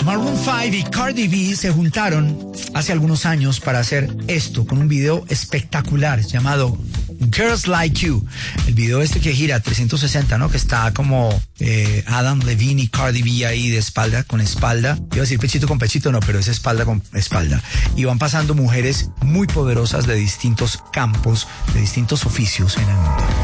Maroon 5 y Cardi B se juntaron hace algunos años para hacer esto, con un video espectacular llamado Girls Like You. El video que gira 360, ¿no? Que está como Adam Levine y Cardi B ahí de espalda con espalda. Iba a decir pechito con pechito, no, pero es espalda con espalda. Y van pasando mujeres muy poderosas de distintos campos, de distintos oficios en el mundo.